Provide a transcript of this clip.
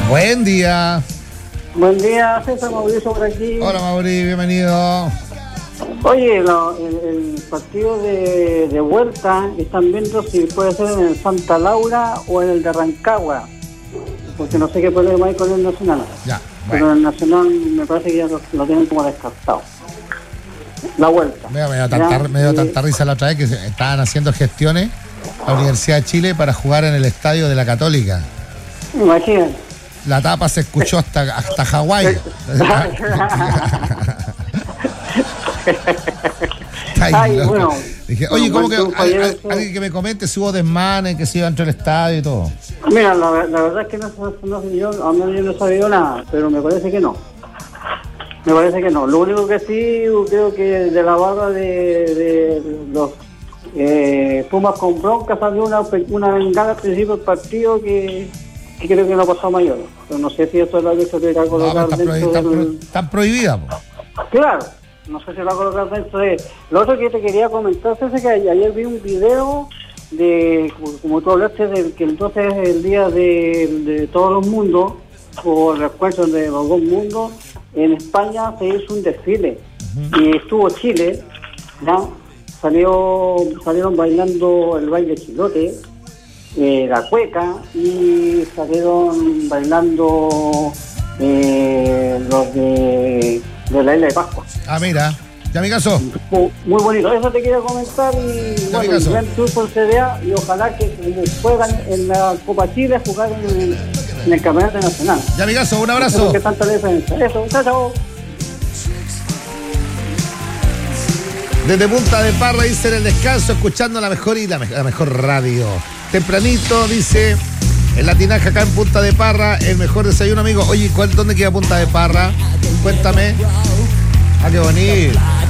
Buen día. Buen día, César Mauricio por aquí. Hola Mauricio, bienvenido. Oye, el partido de vuelta están viendo si puede ser en el Santa Laura o en el de Rancagua, porque no sé qué problema hay con el Nacional. Ya, bueno. Pero el Nacional me parece que ya lo tienen como descartado. La vuelta. Me dio tanta risa la otra vez que estaban haciendo gestiones a la Universidad de Chile para jugar en el estadio de la Católica. Imagínate. La tapa se escuchó hasta Hawái. Ay, bueno. Dije, oye, ¿cómo que alguien que me comente si hubo desmanes, que se iba dentro del estadio y todo? Mira, la verdad es que yo no he sabido nada, pero me parece que no. Me parece que no. Lo único que sí, creo que de la barra de los Pumas con bronca salió una bengala al principio del partido que creo que no pasó a mayor. Pero no sé si eso es lo que se deberá colocar están prohibidas. Claro, no sé si lo va a colocar dentro de... Lo otro que te quería comentar es que ayer vi un video de, como tú hablaste, de que entonces es el día de todos los mundos, o el recuerdo de los dos mundos. En España se hizo un desfile y estuvo Chile, ¿no? Salieron bailando el baile chilote, la cueca, y salieron bailando los de la isla de Pascua. Ah, mira, ya mi caso. Muy bonito, eso te quería comentar. Y ya bueno, el gran tour por CDA, y ojalá que juegan en la Copa Chile, jugar en el Campeonato Nacional. Ya mi caso, un abrazo. ¿Qué tanta diferencia? Eso, chao. Desde Punta de Parra, dice en el descanso, escuchando la mejor radio. Tempranito, dice, en la tinaja acá en Punta de Parra, el mejor desayuno, amigo. Oye, ¿dónde queda Punta de Parra? Cuéntame. Ah, qué bonito.